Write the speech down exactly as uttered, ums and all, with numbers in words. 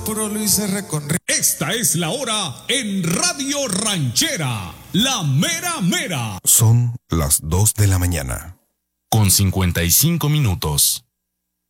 puro Luis R. Conríquez. Esta es la hora en Radio Ranchera, la mera mera. Son las dos de la mañana. Con cincuenta y cinco minutos.